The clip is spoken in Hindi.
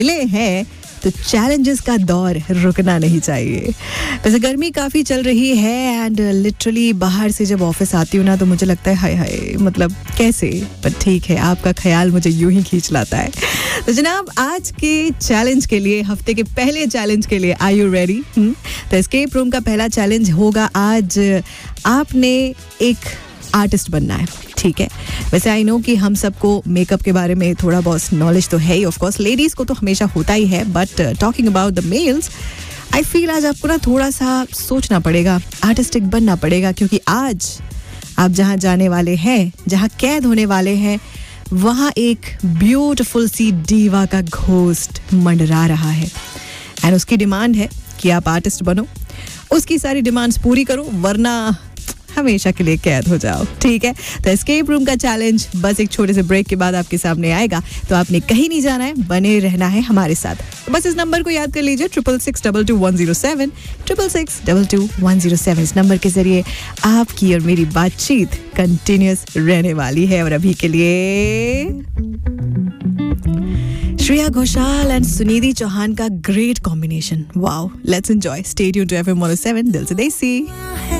मिले हैं तो चैलेंजेस का दौर रुकना नहीं चाहिए। वैसे गर्मी काफ़ी चल रही है एंड लिटरली बाहर से जब ऑफिस आती हूँ ना तो मुझे लगता है हाय हाय मतलब कैसे, पर ठीक है, आपका ख्याल मुझे यूं ही खींच लाता है। तो जनाब आज के चैलेंज के लिए, हफ्ते के पहले चैलेंज के लिए, आर यू रेडी? तो एस्केप रूम का पहला चैलेंज होगा आज, आपने एक आर्टिस्ट बनना है, ठीक है। वैसे आई नो कि हम सबको मेकअप के बारे में थोड़ा बहुत नॉलेज तो है ही, ऑफ कोर्स लेडीज को तो हमेशा होता ही है, but talking about the mails I feel आज आपको ना थोड़ा सा सोचना पड़ेगा, आर्टिस्टिक बनना पड़ेगा, क्योंकि आज आप जहाँ जाने वाले हैं, जहाँ कैद होने वाले हैं, वहाँ एक ब्यूटिफुल सी डीवा का घोस्ट मंडरा रहा है एंड उसकी डिमांड है कि आप आर्टिस्ट बनो, उसकी सारी डिमांड्स पूरी करो वरना हमेशा के लिए कैद हो जाओ, ठीक है। तो एस्केप रूम का चैलेंज बस एक छोटे से ब्रेक के बाद आपके सामने आएगा, तो आपने कहीं नहीं जाना है, बने रहना है हमारे साथ। तो बस इस नंबर को याद कर लीजिए 66622107 66622107। इस नंबर के जरिए आपकी और मेरी बातचीत कंटिन्यूअस रहने वाली है। और अभी के लिए श्रेया घोषाल एंड सुनिधि चौहान का great combination, wow, let's enjoy. Stay tuned to FM 107, दिल से देसी।